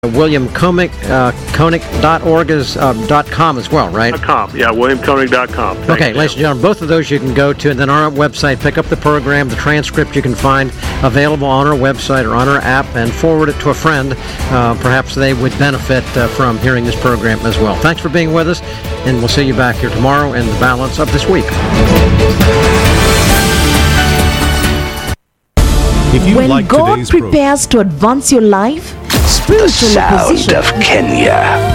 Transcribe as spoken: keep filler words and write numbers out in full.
William Koenig, uh, Koenig dot org is uh, dot com as well, right? .com, yeah, william koenig dot com. Thanks, okay, Jim. ladies and gentlemen, both of those you can go to, and then on our website, pick up the program, the transcript you can find available on our website or on our app, and forward it to a friend. Uh, perhaps they would benefit uh, from hearing this program as well. Thanks for being with us, and we'll see you back here tomorrow and the balance of this week. If you When like God today's program, prepares to advance your life, spiritual Sound opposition of Kenya.